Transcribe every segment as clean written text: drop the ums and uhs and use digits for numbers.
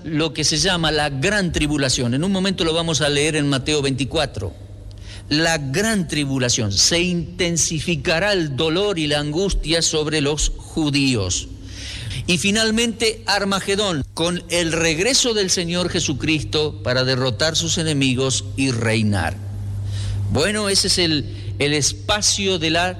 lo que se llama la gran tribulación. En un momento lo vamos a leer en Mateo 24. La gran tribulación. Se intensificará el dolor y la angustia sobre los judíos. Y finalmente Armagedón, con el regreso del Señor Jesucristo para derrotar sus enemigos y reinar. Bueno, ese es el espacio de la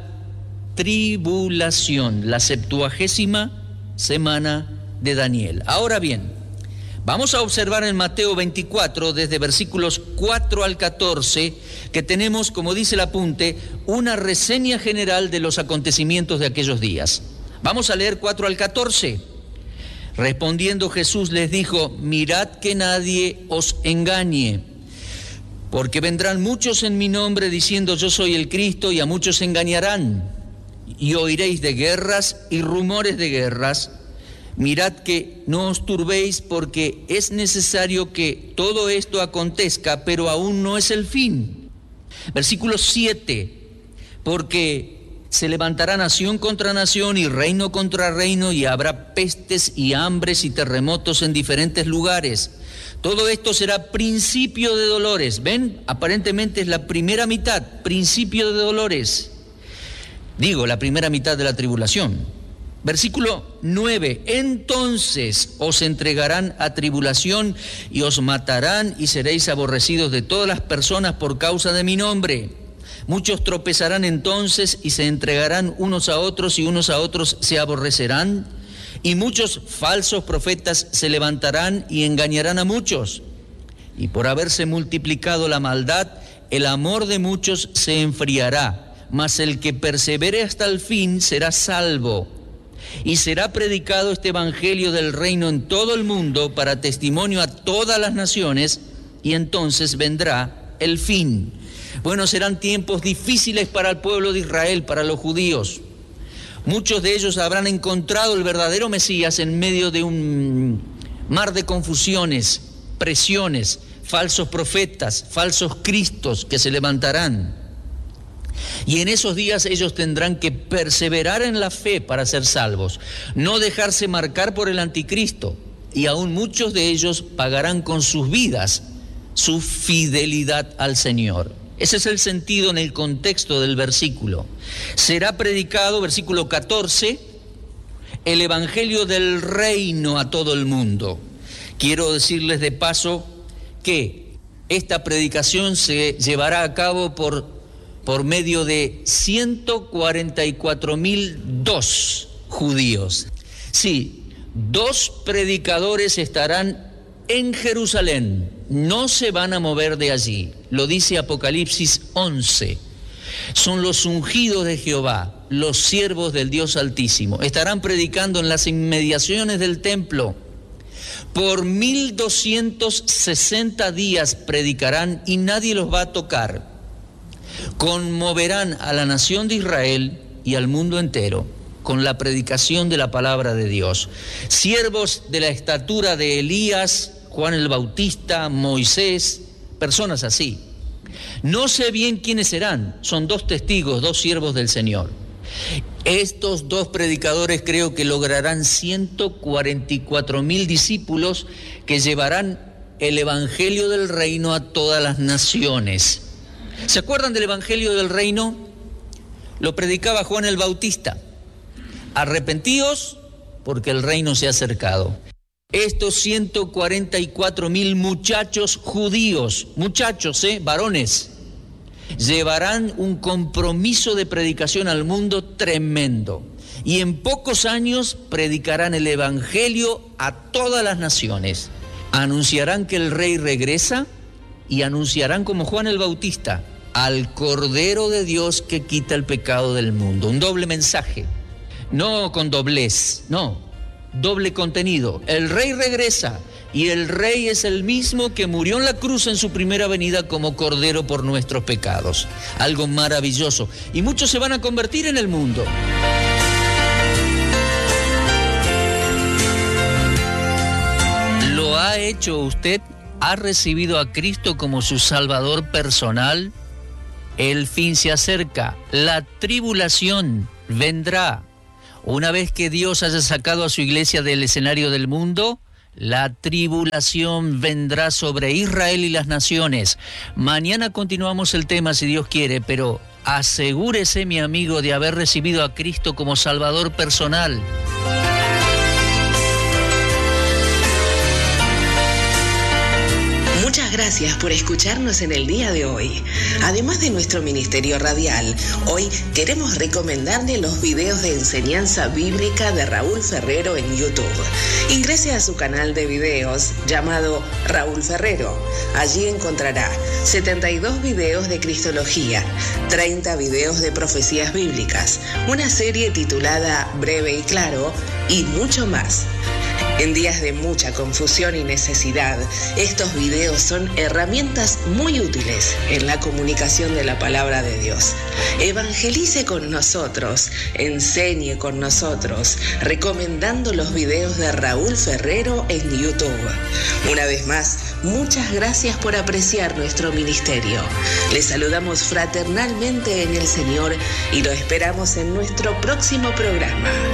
tribulación, la 70ª semana de Daniel. Ahora bien, vamos a observar en Mateo 24, desde versículos 4 al 14, que tenemos, como dice el apunte, una reseña general de los acontecimientos de aquellos días. Vamos a leer 4 al 14. Respondiendo Jesús les dijo: mirad que nadie os engañe, porque vendrán muchos en mi nombre diciendo yo soy el Cristo, y a muchos engañarán. Y oiréis de guerras y rumores de guerras. Mirad que no os turbéis, porque es necesario que todo esto acontezca, pero aún no es el fin. Versículo 7. Porque se levantará nación contra nación y reino contra reino, y habrá pestes y hambres y terremotos en diferentes lugares. Todo esto será principio de dolores. ¿Ven? Aparentemente es la primera mitad, principio de dolores. Digo, la primera mitad de la tribulación. Versículo 9. Entonces os entregarán a tribulación y os matarán, y seréis aborrecidos de todas las personas por causa de mi nombre. Muchos tropezarán entonces y se entregarán unos a otros, y unos a otros se aborrecerán. Y muchos falsos profetas se levantarán y engañarán a muchos. Y por haberse multiplicado la maldad, el amor de muchos se enfriará. Mas el que persevere hasta el fin será salvo. Y será predicado este evangelio del reino en todo el mundo para testimonio a todas las naciones, y entonces vendrá el fin. Bueno, serán tiempos difíciles para el pueblo de Israel, para los judíos. Muchos de ellos habrán encontrado el verdadero Mesías en medio de un mar de confusiones, presiones, falsos profetas, falsos cristos que se levantarán. Y en esos días ellos tendrán que perseverar en la fe para ser salvos, no dejarse marcar por el anticristo, y aún muchos de ellos pagarán con sus vidas su fidelidad al Señor. Ese es el sentido en el contexto del versículo. Será predicado, versículo 14, el evangelio del reino a todo el mundo. Quiero decirles de paso que esta predicación se llevará a cabo por medio de 144.002 judíos. Sí, 2 predicadores estarán en Jerusalén, no se van a mover de allí. Lo dice Apocalipsis 11. Son los ungidos de Jehová, los siervos del Dios Altísimo. Estarán predicando en las inmediaciones del templo. Por 1260 días predicarán y nadie los va a tocar. Conmoverán a la nación de Israel y al mundo entero con la predicación de la palabra de Dios. Siervos de la estatura de Elías, Juan el Bautista, Moisés, personas así. No sé bien quiénes serán, son 2 testigos, 2 siervos del Señor. Estos 2 predicadores creo que lograrán 144.000 discípulos que llevarán el evangelio del reino a todas las naciones. ¿Se acuerdan del evangelio del reino? Lo predicaba Juan el Bautista. Arrepentíos porque el reino se ha acercado. Estos 144.000 muchachos judíos, varones, llevarán un compromiso de predicación al mundo tremendo. Y en pocos años predicarán el evangelio a todas las naciones. Anunciarán que el rey regresa y anunciarán como Juan el Bautista al Cordero de Dios que quita el pecado del mundo. Un doble mensaje, no con doblez, no. Doble contenido. El rey regresa y el rey es el mismo que murió en la cruz en su primera venida como cordero por nuestros pecados. Algo maravilloso. Y muchos se van a convertir en el mundo. ¿Lo ha hecho usted? ¿Ha recibido a Cristo como su Salvador personal? El fin se acerca. La tribulación vendrá. Una vez que Dios haya sacado a su iglesia del escenario del mundo, La tribulación vendrá sobre Israel y las naciones. Mañana continuamos el tema si Dios quiere, pero asegúrese, mi amigo, de haber recibido a Cristo como Salvador personal. Muchas gracias por escucharnos en el día de hoy. Además de nuestro ministerio radial, hoy queremos recomendarle los videos de enseñanza bíblica de Raúl Ferrero en YouTube. Ingrese a su canal de videos llamado Raúl Ferrero. Allí encontrará 72 videos de Cristología, 30 videos de profecías bíblicas, una serie titulada Breve y Claro y mucho más. En días de mucha confusión y necesidad, estos videos son herramientas muy útiles en la comunicación de la palabra de Dios. Evangelice con nosotros, enseñe con nosotros, recomendando los videos de Raúl Ferrero en YouTube. Una vez más, muchas gracias por apreciar nuestro ministerio. Les saludamos fraternalmente en el Señor y lo esperamos en nuestro próximo programa.